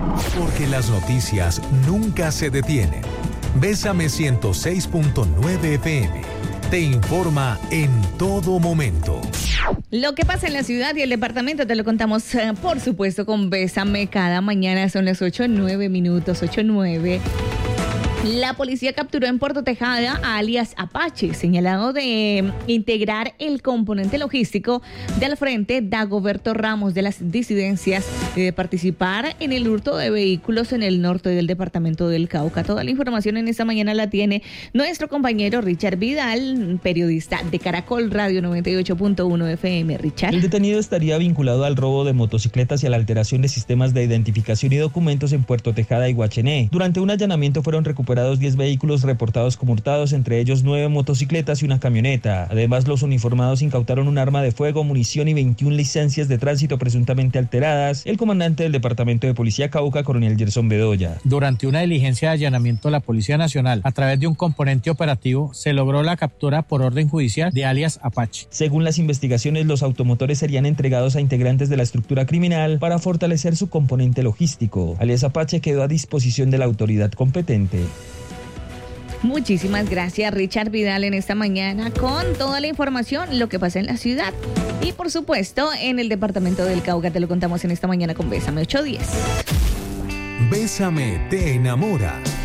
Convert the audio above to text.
Porque las noticias nunca se detienen. Bésame 106.9 FM. Te informa en todo momento. Lo que pasa en la ciudad y el departamento te lo contamos, por supuesto, con Bésame cada mañana. Son las 8:09, 8:09. La policía capturó en Puerto Tejada a alias Apache, señalado de integrar el componente logístico del Frente Dagoberto Ramos de las disidencias y de participar en el hurto de vehículos en el norte del departamento del Cauca. Toda la información en esta mañana la tiene nuestro compañero Richard Vidal, periodista de Caracol Radio 98.1 FM. Richard. El detenido estaría vinculado al robo de motocicletas y a la alteración de sistemas de identificación y documentos en Puerto Tejada y Guachené. Durante un allanamiento fueron recuperados 10 vehículos reportados como hurtados, entre ellos 9 motocicletas y una camioneta. Además, los uniformados incautaron un arma de fuego, munición y 21 licencias de tránsito presuntamente alteradas. El comandante del Departamento de Policía Cauca, coronel Gerson Bedoya. Durante una diligencia de allanamiento de la Policía Nacional, a través de un componente operativo, se logró la captura por orden judicial de alias Apache. Según las investigaciones, los automotores serían entregados a integrantes de la estructura criminal para fortalecer su componente logístico. Alias Apache quedó a disposición de la autoridad competente. Muchísimas gracias, Richard Vidal, en esta mañana con toda la información, lo que pasa en la ciudad y, por supuesto, en el departamento del Cauca. Te lo contamos en esta mañana con Bésame 810. Bésame te enamora.